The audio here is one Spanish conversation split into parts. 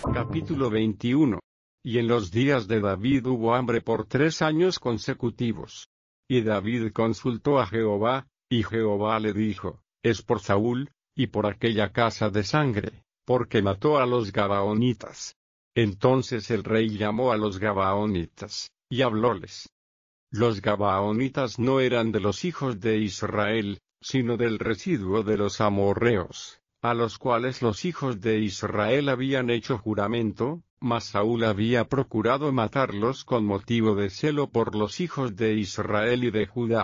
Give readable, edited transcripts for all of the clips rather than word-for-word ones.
Capítulo 21. Y en los días de David hubo hambre por 3 años consecutivos. Y David consultó a Jehová, y Jehová le dijo: es por Saúl, y por aquella casa de sangre, porque mató a los Gabaonitas. Entonces el rey llamó a los Gabaonitas, y hablóles. Los Gabaonitas no eran de los hijos de Israel, sino del residuo de los amorreos, a los cuales los hijos de Israel habían hecho juramento, mas Saúl había procurado matarlos con motivo de celo por los hijos de Israel y de Judá.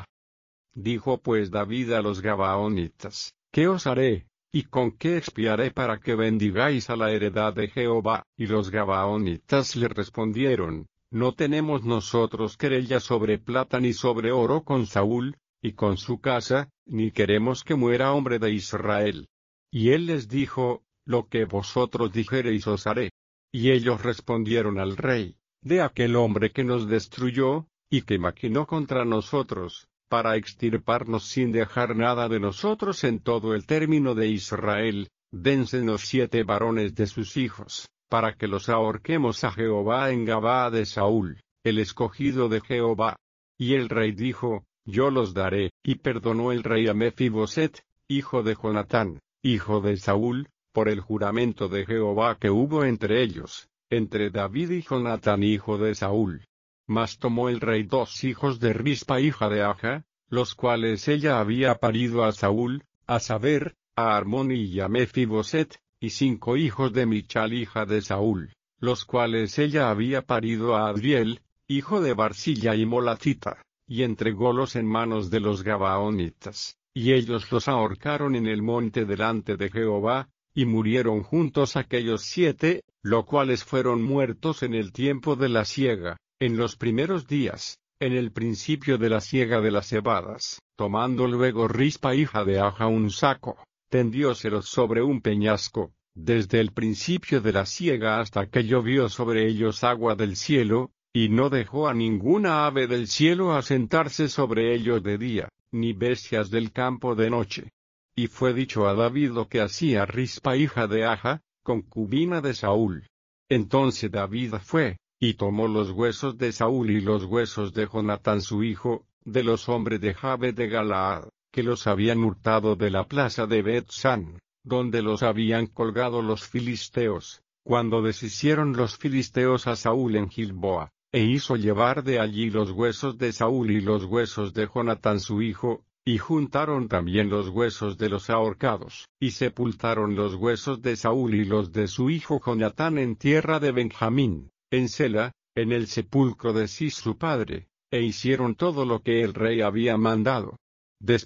Dijo pues David a los Gabaonitas: ¿qué os haré, y con qué expiaré para que bendigáis a la heredad de Jehová? Y los Gabaonitas le respondieron: no tenemos nosotros querella sobre plata ni sobre oro con Saúl, y con su casa, ni queremos que muera hombre de Israel. Y él les dijo: lo que vosotros dijereis os haré. Y ellos respondieron al rey: de aquel hombre que nos destruyó, y que maquinó contra nosotros, para extirparnos sin dejar nada de nosotros en todo el término de Israel, dénsenos 7 varones de sus hijos, para que los ahorquemos a Jehová en Gabaa de Saúl, el escogido de Jehová. Y el rey dijo: yo los daré. Y perdonó el rey a Mefiboset, hijo de Jonatán, hijo de Saúl, por el juramento de Jehová que hubo entre ellos, entre David y Jonatán hijo de Saúl. Mas tomó el rey 2 hijos de Rispa hija de Aja, los cuales ella había parido a Saúl, a saber, a Armoni y a Mefiboset, y 5 hijos de Michal hija de Saúl, los cuales ella había parido a Adriel, hijo de Barzilla y Molatita, y entrególos en manos de los Gabaonitas, y ellos los ahorcaron en el monte delante de Jehová, y murieron juntos aquellos 7, los cuales fueron muertos en el tiempo de la siega, en los primeros días, en el principio de la siega de las cebadas. Tomando luego Rispa hija de Aja un saco, tendióselos sobre un peñasco, desde el principio de la siega hasta que llovió sobre ellos agua del cielo, y no dejó a ninguna ave del cielo asentarse sobre ellos de día, ni bestias del campo de noche. Y fue dicho a David lo que hacía Rispa hija de Aja, concubina de Saúl. Entonces David fue, y tomó los huesos de Saúl y los huesos de Jonatán su hijo, de los hombres de Jabe de Galaad, que los habían hurtado de la plaza de Bet-san, donde los habían colgado los filisteos, cuando deshicieron los filisteos a Saúl en Gilboa, e hizo llevar de allí los huesos de Saúl y los huesos de Jonatán su hijo, y juntaron también los huesos de los ahorcados, y sepultaron los huesos de Saúl y los de su hijo Jonatán en tierra de Benjamín, en Sela, en el sepulcro de Cis su padre, e hicieron todo lo que el rey había mandado.